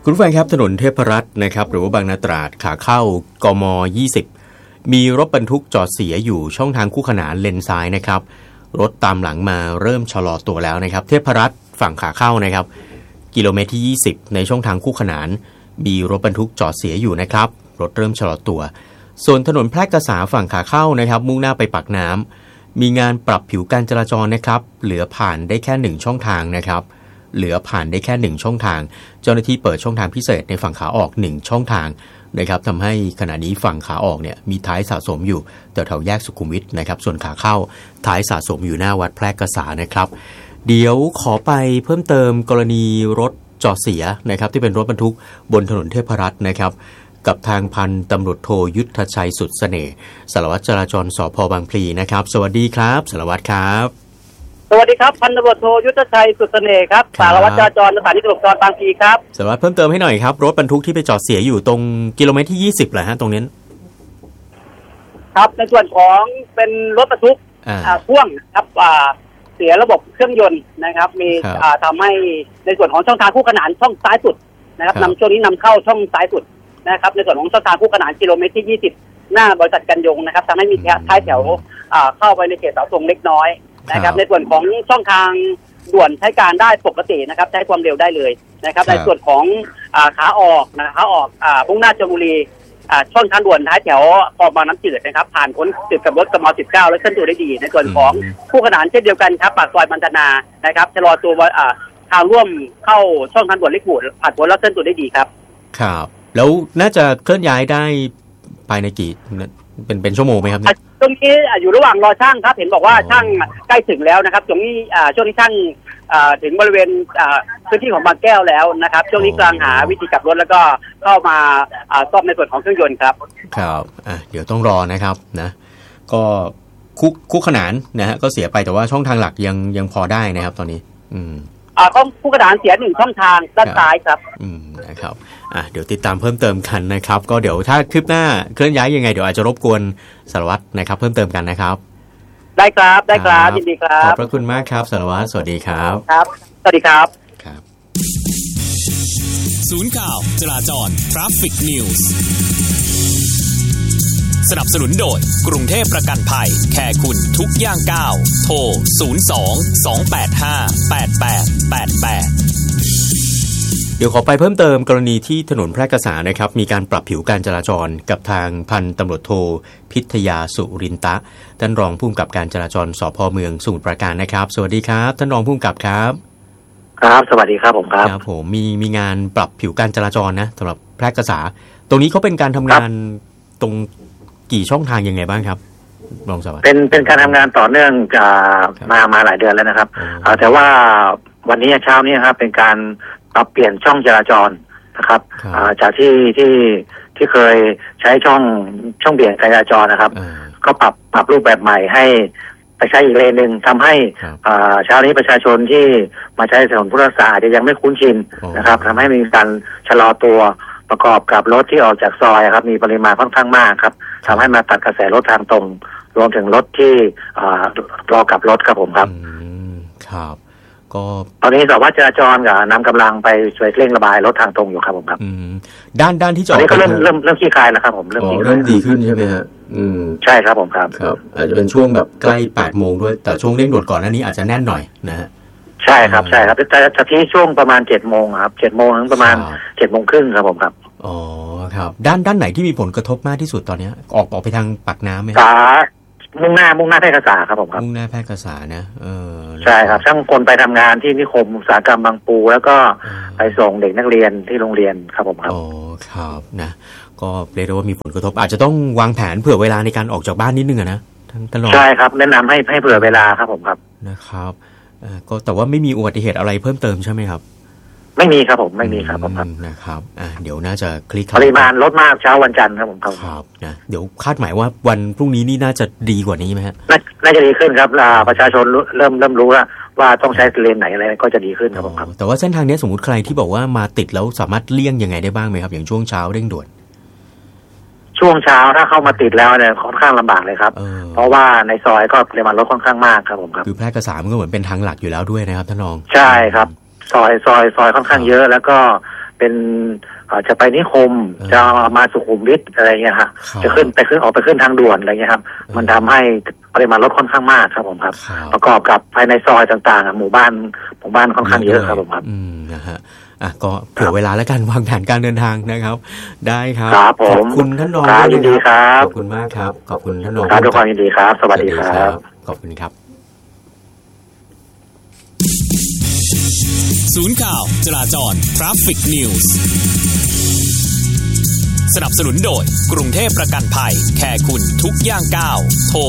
คุณผู้ฟังครับถนนเทพรัตน์นะครับหรือว่าบางนาตราดขาเข้ากม20มีรถบรรทุกจอดเสียอยู่ช่องทางคู่ขนานเลนซ้ายนะครับรถตามหลังมาเริ่มชะลอตัวแล้วนะครับเทพรัตน์ฝั่งขาเข้านะครับกิโลเมตรที่20ในช่องทางคู่ขนานมีรถบรรทุกจอดเสียอยู่นะครับรถเริ่มชะลอตัวส่วนถนนแพร่กษาฝั่งขาเข้านะครับมุ่งหน้าไปปากน้ำมีงานปรับผิวการจราจรนะครับเหลือผ่านได้แค่1ช่องทางนะครับเหลือผ่านได้แค่1ช่องทางเจ้าหน้าที่เปิดช่องทางพิเศษในฝั่งขาออก1ช่องทางนะครับทำให้ขณะนี้ฝั่งขาออกเนี่ยมีท้ายสะสมอยู่แถวแยกสุขุมวิทนะครับส่วนขาเข้าท้ายสะสมอยู่หน้าวัดแพร่กษานะครับเดี๋ยวขอไปเพิ่มเติมกรณีรถจอดเสียนะครับที่เป็นรถบรรทุกบนถนนเทพรัตน์นะครับกับทางพันตำรวจโทยุทธชัยสุดเสน่ห์สารวัตรจราจรสภ.บางพลีนะครับสวัสดีครับสารวัตรครับสวัสดีครับพันตำรวจโทยุทธชัยสุดเสน่ห์ครับสารวัตรจราจรสถานีตำรวจบางพลีครับสารวัตรเพิ่มเติมให้หน่อยครับรถบรรทุกที่ไปจอดเสียอยู่ตรงกิโลเมตรที่20เหรอฮะตรงนี้ครับในส่วนของเป็นรถบรรทุกพ่วงครับเสียระบบเครื่องยนต์นะครับมีทำให้ในส่วนของช่องทางคู่ขนานช่องซ้ายสุดนะครับนำช่วงนี้นำเข้าช่องซ้ายสุดนะครับในส่วนของช่องทางคู่ขนานกิโลเมตรที่20หน้าบริษัทกันยงนะครับทำให้มีท้ายแถวเข้าไปในเขตเสาธงเล็กน้อยนะครับในส่วนของช่องทางด่วนใช้การได้ปกตินะครับใช้ความเร็วได้เลยนะครับในส่วนของขาออกขาออกมุ่งหน้าชลบุรีช่องทางด่วนท้ายแถวคลองบางน้ำจืดนะครับผ่านพ้นจุดกับรถกม19และเคลื่อนตัวได้ดีในส่วนของคู่ขนานเช่นเดียวกันครับปากซอยบรรณานะครับชะลอตัวทางร่วมเข้าช่องทางด่วนเล็กหมู่ผ่านพ้นและเคลื่อนตัวได้ดีครับครับแล้วน่าจะเคลื่อนย้ายได้ภายในกี่เป็นชั่วโมงไหมครับเนี่ยตรงนี้อยู่ระหว่างรอช่างครับเห็นบอกว่าช่างใกล้ถึงแล้วนะครับตรงนี้ช่วงนี้ช่างถึงบริเวณพื้นที่ของบางแก้วแล้วนะครับช่วงนี้กำลังหาวิธีกลับรถแล้วก็เข้ามาซ่อมในส่วนของเครื่องยนต์ครับครับเดี๋ยวต้องรอนะครับนะก็คู่ขนานนะฮะก็เสียไปแต่ว่าช่องทางหลักยังพอได้นะครับตอนนี้คู่ขนานเสีย1ช่องทางด้านซ้ายครับนะครับเดี๋ยวติดตามเพิ่มเติมกันนะครับก็เดี๋ยวถ้าคืบหน้าเคลื่อนย้ายยังไงเดี๋ยวอาจจะรบกวนสารวัตรนะครับเพิ่มเติมกันนะครับได้ครับยินดีครับขอบพระคุณมากครับสารวัตรสวัสดีครับครับสวัสดีครับศูนย์ข่าวจราจร Traffic News สนับสนุนโดยกรุงเทพประกันภัยแคร์คุณทุกย่างก้าวโทร02-285-8888 เดี๋ยวขอไปเพิ่มเติมกรณีที่ถนนแพร่กษานะครับมีการปรับผิวการจราจรกับทางพันตำรวจโทพิทยาสุรินตะท่านรองผู้กำกับการจราจรสภ.เมืองสมุทรปราการนะครับสวัสดีครับท่านรองผู้กำกับครับครับสวัสดีครับผมครับผมมีงานปรับผิวการจราจรนะสำหรับแพร่กษาตรงนี้เขาเป็นการทำงานตรงกี่ช่องทางยังไงบ้างครับรองสารวัตรเป็นการทำงานต่อเนื่องมาหลายเดือนแล้วนะครับแต่ว่าวันนี้เช้านี้ครับเป็นการปรับเปลี่ยนช่องจราจรนะครับจากที่เคยใช้ช่องเบี่ยงการจราจรนะครับก็ปรับรูปแบบใหม่ให้ไปใช้อีกเลนหนึ่งทำให้เช้านี้ประชาชนที่มาใช้ถนนพุทธศาสนาอาจจะยังไม่คุ้นชินนะครับทำให้มีการชะลอตัวประกอบกับรถที่ออกจากซอยครับมีปริมาณค่อนข้างมากครับทำให้มาตัดกระแสรถทางตรงรวมถึงรถที่รอกลับรถครับผมครับครับก็ตอนนี้สารวัตรจราจรกับนำกำลังไปช่วยเร่งระบายรถทางตรงอยู่ครับผมครับด้านที่จอดตอนนี้ก็เริ่มขี้คายแล้วครับผมเริ่มดีขึ้นใช่ไหมฮะใช่ครับผมครับอาจจะเป็นช่วงแบบใกล้8 โมงด้วยแต่ช่วงเร่งด่วนก่อนหน้านี้อาจจะแน่นหน่อยนะฮะใช่ครับแต่ที่ช่วงประมาณ7 โมงครับ7 โมงถึงประมาณ7 โมงครึ่งครับผมครับอ๋อครับด้านไหนที่มีผลกระทบมากที่สุดตอนนี้ออกไปทางปากน้ำไหมมุ่งหน้าแพร่กษาครับผมครับมุ่งหน้าแพร่กษานะใช่ครับช่างคนไปทำงานที่นิคมอุตสาหกรรมบางปูแล้วก็ไปส่งเด็กนักเรียนที่โรงเรียนครับผมครับอ๋อครับนะก็เรียกได้ว่ามีผลกระทบอาจจะต้องวางแผนเผื่อเวลาในการออกจากบ้านนิดนึงนะตลอดใช่ครับแนะนำให้เผื่อเวลาครับผมครับนะครับก็แต่ว่าไม่มีอุบัติเหตุอะไรเพิ่มเติมใช่ไหมครับไม่มีครับผมไม่มีครับผมนะครับเดี๋ยวน่าจะคลี่คลายปริมาณลดมากเช้าวันจันทร์ครับผมครับนะเดี๋ยวคาดหมายว่าวันพรุ่งนี้นี่น่าจะดีกว่านี้ไหมฮะน่าจะดีขึ้นครับประชาชนเริ่มรู้ว่าต้องใช้เลนไหนอะไรก็จะดีขึ้นครับผมครับแต่ว่าเส้นทางนี้สมมติใครที่บอกว่ามาติดแล้วสามารถเลี่ยงยังไงได้บ้างไหมครับอย่างช่วงเช้าเร่งด่วนช่วงเช้าถ้าเข้ามาติดแล้วเนี่ยค่อนข้างลำบากเลยครับเพราะว่าในซอยก็ปริมาณรถค่อนข้างมากครับผมครับคือแพร่กษามันก็เหมือนเป็นทางหลักอยู่แล้วด้วยนะครับท่านรองใช่ครับซอยค่อนข้างเยอะแล้วก็เป็นจะไปนิคมจะมาสุขุมวิทอะไรเงี้ยฮะจะขึ้นออกไปขึ้นทางด่วนอะไรเงี้ยครับมันทำให้ปริมาณรถค่อนข้างมากครับผมครับประกอบกับภายในซอยต่างๆหมู่บ้านค่อนข้างเยอะครับผมครับนะฮะก็เผื่อเวลาแล้วกันวางแผนการเดินทางนะครับได้ครับขอบคุณท่านรองยินดีครับขอบคุณมากครับขอบคุณท่านรองด้วยความยินดีครับสวัสดีครับขอบคุณครับศูนย์ข่าวจราจร Traffic News สนับสนุนโดยกรุงเทพประกันภัยแค่คุณทุกย่างก้าวโทร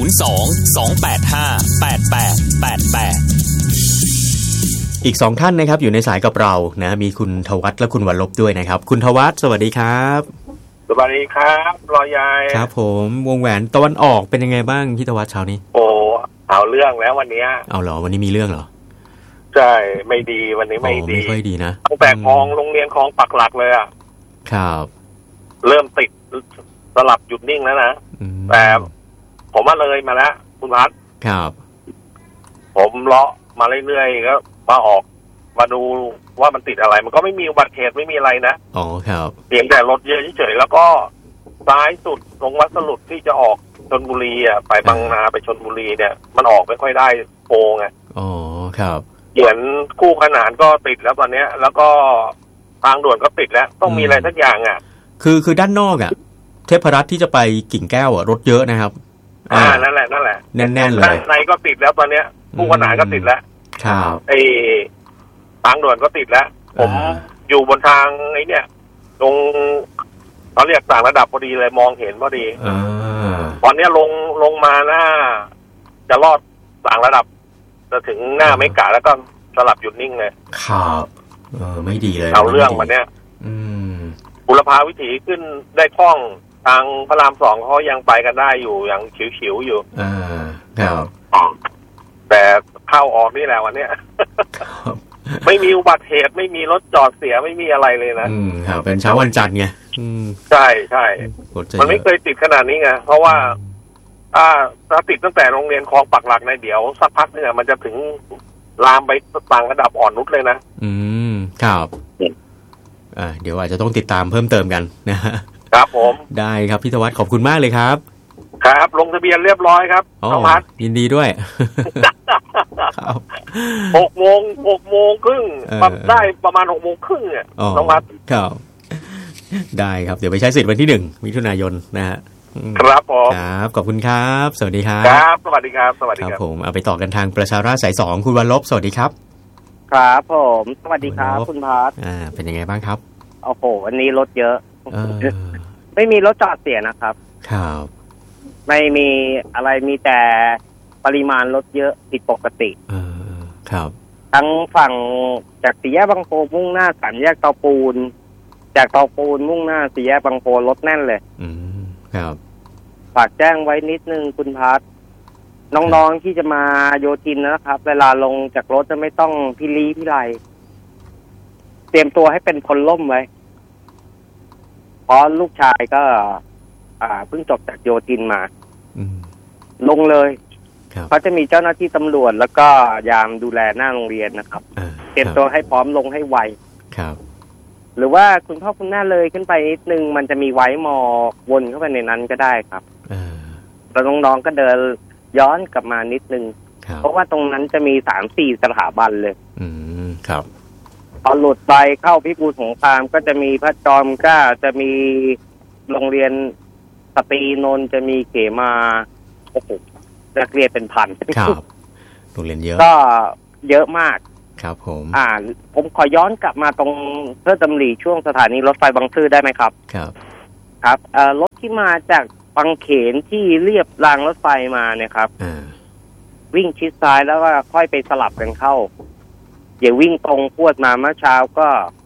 02-285-8888 อีก2ท่านนะครับอยู่ในสายกับเรานะมีคุณทวัฒน์และคุณวรลบด้วยนะครับคุณทวัฒน์สวัสดีครับสวัสดีครับรอยายครับผมวงแหวนตะวันออกเป็นยังไงบ้างพี่ทวัฒน์เช้านี้โอ้เอาเรื่องแล้ววันนี้เอาเหรอวันนี้มีเรื่องเหรอใช่ไม่ดีวันนี้ไม่ดีไม่ค่อยดีนะตั้งแต่คลองโรงเรียนคลองปักหลักเลยอ่ะครับเริ่มติดสลับหยุดนิ่งแล้วนะแต่ผมมาเลยมาแล้วคุณพัฒน์ครับผมเลาะมาเรื่อยๆก็มาดูว่ามันติดอะไรมันก็ไม่มีอุบัติเหตุไม่มีอะไรนะอ๋อครับเพียงแต่รถเยอะเฉยๆแล้วก็ซ้ายสุดลงวัดสลุดที่จะออกชลบุรีอ่ะไปบางนาไปชลบุรีเนี่ยมันออกไม่ค่อยได้โค้งไงอ๋อครับเหมือนคู่ขนานก็ติดแล้วตอนนี้แล้วก็ทางด่วนก็ติดแล้วต้องมีอะไรสักอย่างอ่ะคือด้านนอกอ่ะเทพรัตน์ที่จะไปกิ่งแก้วอ่ะรถเยอะนะครับนั่นแหละแน่นๆเลยในก็ติดแล้วตอนนี้คู่ขนานก็ติดแล้วครับทางด่วนก็ติดแล้วผมอยู่บนทางไอ้เนี่ยตรงเขาเรียกต่างระดับพอดีเลยมองเห็นพอดีตอนนี้ลงมาหน้าจะลอดต่างระดับจะถึงหน้าไม่กะแล้วก็สลับหยุดนิ่งเลยครับไม่ดีเลยเอาเรื่องวันเนี้ยบุรพาวิถีขึ้นได้คล่องทางพระราม2เขายังไปกันได้อยู่อย่างฉิวๆอยู่ครับแต่เข้าออกนี่แหละวันเนี้ยไม่มีอุบัติเหตุไม่มีรถจอดเสียไม่มีอะไรเลยนะครับเป็นเช้าวันจันทร์ไงใช่มันไม่เคยติดขนาดนี้ไงเพราะว่าถ้าติดตั้งแต่โรงเรียนคลองปักหลักในเดี๋ยวสักพักนึงมันจะถึงลามไปต่างระดับอ่อนนุชเลยนะครับเดี๋ยวอาจจะต้องติดตามเพิ่มเติมกันนะครับผมได้ครับพี่ธวัฒน์ขอบคุณมากเลยครับครับลงทะเบียนเรียบร้อยครับน้องพัดยินดีด้วยครับ6 โมงครึ่งได้ประมาณ6 โมงครึ่งเนี่ยน้องพัดครับได้ครับเดี๋ยวไปใช้สิทธิ์วันที่1 มิถุนายนนะฮะครับผมครับขอบคุณครับสวัสดีครับครับสวัสดีครับสวัสดีครับผมเอาไปต่อกันทางประชาราษฎร์สาย2คุณวรลบสวัสดีครับครับผมสวัสดีครับคุณพัฒน์เป็นยังไงบ้างครับโอ้โหวันนี้รถเยอะไม่มีรถจอดเสียนะครับครับไม่มีอะไรมีแต่ปริมาณรถเยอะผิดปกติครับทั้งฝั่งจากสี่แยกบางโพมุ่งหน้า3 แยกเตาปูนจากเตาปูนมุ่งหน้า4 แยกบางโพรถแน่นเลยครับฝากแจ้งไว้นิดนึงคุณพัฒน์น้องๆที่จะมาโยธินนะครับเวลาลงจากรถจะไม่ต้องพี่ไลเตรียมตัวให้เป็นพลล่มไว้เพราะลูกชายก็เพิ่งจบจากโยธินมาลงเลยเขาจะมีเจ้าหน้าที่ตำรวจแล้วก็ยามดูแลหน้าโรงเรียนนะครับเตรียมตัวให้พร้อมลงให้ไวครับหรือว่าคุณพ่อคุณแม่เลยขึ้นไปนิดนึงมันจะมีไว้มอวนเข้าไปในนั้นก็ได้ครับแล้วน้องๆก็เดินย้อนกลับมานิดนึงเพราะว่าตรงนั้นจะมี 3-4 สถาบันเลยครับพอหลุดไปเข้าพิบูลสงครามก็จะมีพระจอมเกล้าจะมีโรงเรียนสตรีนนท์จะมีเขมาโอ้โหนักเรียนเป็นพันครับโรงเรียนเยอะก็เยอะมากครับผมขอย้อนกลับมาตรงเพื่อดำริช่วงสถานีรถไฟบางซื่อได้ไหมครับครับรถที่มาจากบางเขนที่เรียบรางรถไฟมาเนี่ยครับวิ่งชิดซ้ายแล้วก็ค่อยไปสลับกันเข้าอย่าวิ่งตรงพวดมาเมื่อเช้าก็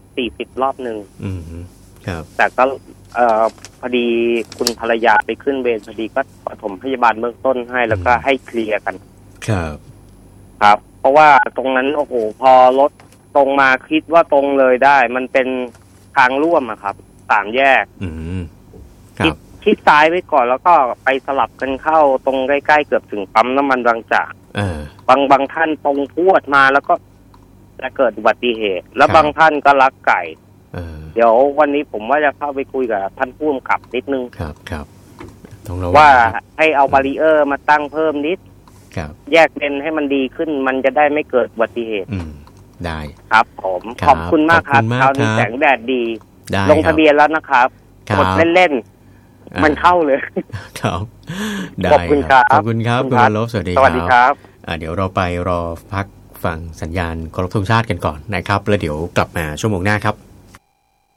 40 รอบนึงครับแต่ก็พอดีคุณภรรยาไปขึ้นเวรพอดีก็ปฐมพยาบาลเบื้องต้นให้แล้วก็ให้เคลียร์กันครับเพราะว่าตรงนั้นโอ้โหพอรถตรงมาคิดว่าตรงเลยได้มันเป็นทางร่วมอะครับ3 แยกชิดซ้ายไว้ก่อนแล้วก็ไปสลับกันเข้าตรงใกล้ๆเกือบถึงปั๊มน้ำมันบางจากบางท่านตรงพวดมาแล้วก็จะเกิดอุบัติเหตุแล้วบางท่านก็ลักไก่เดี๋ยววันนี้ผมว่าจะเข้าไปคุยกับท่านผู้กำกับนิดนึงครับว่าให้เอาบารีเออร์มาตั้งเพิ่มนิดแยกเลนให้มันดีขึ้นมันจะได้ไม่เกิดอุบัติเหตุได้ครับผมขอบคุณมากครับเช้านี้แสงแดดดีลงทะเบียนแล้วนะครับกดเล่นๆมันเข้าเลยครับได้ขอบคุณครับขอบคุณครับคุณวรลบสวัสดีครับเดี๋ยวเราไปรอพักฟังสัญญาณเคารพธงชาติกันก่อนนะครับแล้วเดี๋ยวกลับมาชั่วโมงหน้าครับ